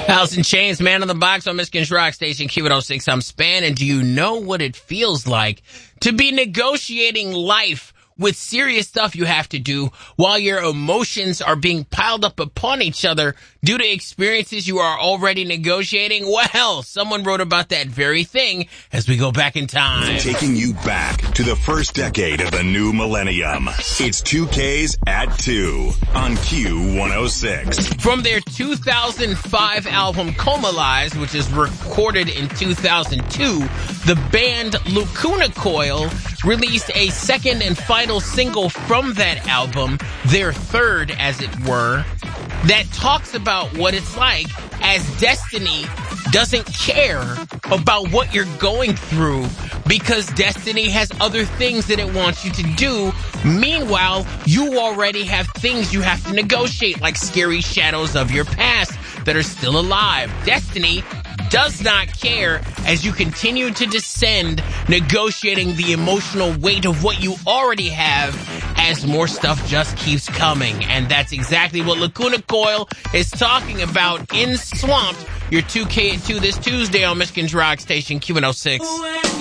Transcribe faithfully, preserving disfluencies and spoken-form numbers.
Alice in Chains, Man on the Box on Michigan's Rock Station, Q one oh six. I'm Span, and do you know what it feels like to be negotiating life with serious stuff you have to do while your emotions are being piled up upon each other due to experiences you are already negotiating? Well, someone wrote about that very thing as we go back in time. Taking you back to the first decade of the new millennium. It's two K's at two on Q one oh six. From their two thousand five album Comalize, which is recorded in two thousand two, the band Lacuna Coil released a second and final single from that album, their third as it were, that talks about what it's like as Destiny doesn't care about what you're going through because Destiny has other things that it wants you to do. Meanwhile, you already have things you have to negotiate, like scary shadows of your past that are still alive. Destiny does not care as you continue to descend, negotiating the emotional weight of what you already have as more stuff just keeps coming. And that's exactly what Lacuna Coil is talking about in Swamped, your two K at two this Tuesday on Michigan's Rock Station, Q one oh six.